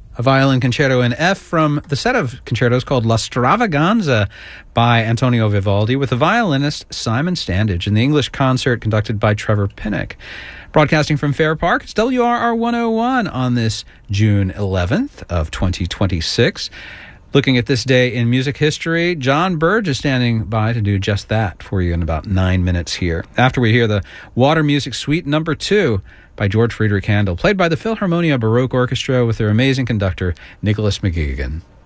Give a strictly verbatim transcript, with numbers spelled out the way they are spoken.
A violin concerto in F from the set of concertos called La Stravaganza by Antonio Vivaldi with the violinist Simon Standage in the English concert conducted by Trevor Pinnock. Broadcasting from Fair Park, it's W R R one oh one on this June eleventh of twenty twenty-six. Looking at this day in music history, John Burge is standing by to do just that for you in about nine minutes here. After we hear the Water Music Suite number two by George Friedrich Handel, played by the Philharmonia Baroque Orchestra with their amazing conductor, Nicholas McGeegan.